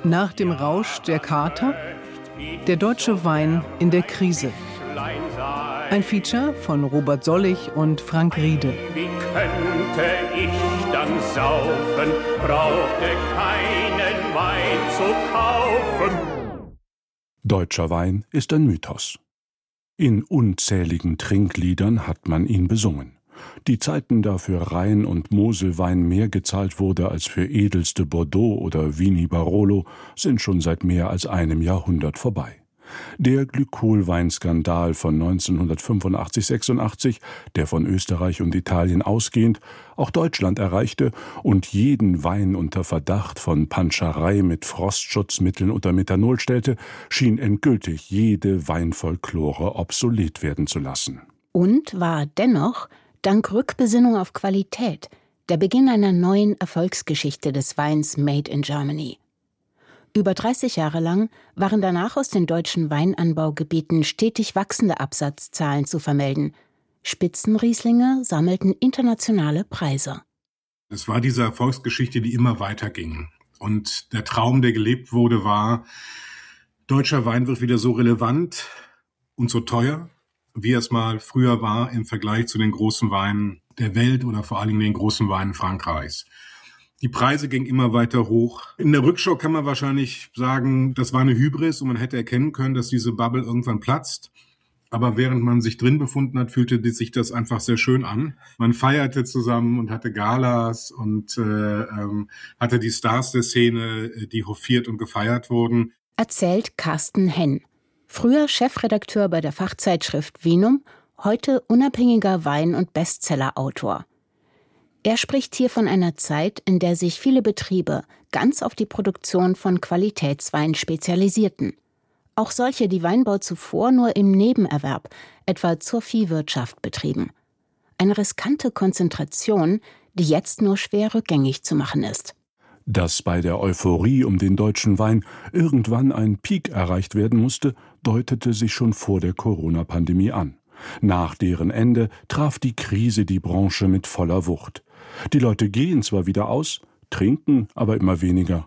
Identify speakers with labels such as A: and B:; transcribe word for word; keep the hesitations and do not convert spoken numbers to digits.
A: Nach dem Rausch der Kater, der deutsche Wein in der Krise. Ein Feature von Robert Sollig und Frank Riede.
B: Wie könnte ich dann saufen, brauchte keinen Wein zu kaufen.
C: Deutscher Wein ist ein Mythos. In unzähligen Trinkliedern hat man ihn besungen. Die Zeiten, da für Rhein- und Moselwein mehr gezahlt wurde als für edelste Bordeaux oder Vini Barolo, sind schon seit mehr als einem Jahrhundert vorbei. Der Glykolweinskandal von neunzehnhundertfünfundachtzig sechsundachtzig, der von Österreich und Italien ausgehend auch Deutschland erreichte und jeden Wein unter Verdacht von Panscherei mit Frostschutzmitteln oder Methanol stellte, schien endgültig jede Weinfolklore obsolet werden zu lassen.
D: Und war dennoch, dank Rückbesinnung auf Qualität, der Beginn einer neuen Erfolgsgeschichte des Weins Made in Germany. Über dreißig Jahre lang waren danach aus den deutschen Weinanbaugebieten stetig wachsende Absatzzahlen zu vermelden. Spitzenrieslinge sammelten internationale Preise.
E: Es war diese Erfolgsgeschichte, die immer weiterging. Und der Traum, der gelebt wurde, war, deutscher Wein wird wieder so relevant und so teuer, wie es mal früher war im Vergleich zu den großen Weinen der Welt oder vor allen Dingen den großen Weinen Frankreichs. Die Preise gingen immer weiter hoch. In der Rückschau kann man wahrscheinlich sagen, das war eine Hybris und man hätte erkennen können, dass diese Bubble irgendwann platzt. Aber während man sich drin befunden hat, fühlte sich das einfach sehr schön an. Man feierte zusammen und hatte Galas und äh, ähm, hatte die Stars der Szene, die hofiert und gefeiert wurden.
D: Erzählt Carsten Henn, früher Chefredakteur bei der Fachzeitschrift Vinum, heute unabhängiger Wein- und Bestsellerautor. Er spricht hier von einer Zeit, in der sich viele Betriebe ganz auf die Produktion von Qualitätswein spezialisierten. Auch solche, die Weinbau zuvor nur im Nebenerwerb, etwa zur Viehwirtschaft, betrieben. Eine riskante Konzentration, die jetzt nur schwer rückgängig zu machen ist.
C: Dass bei der Euphorie um den deutschen Wein irgendwann ein Peak erreicht werden musste, deutete sich schon vor der Corona-Pandemie an. Nach deren Ende traf die Krise die Branche mit voller Wucht. Die Leute gehen zwar wieder aus, trinken aber immer weniger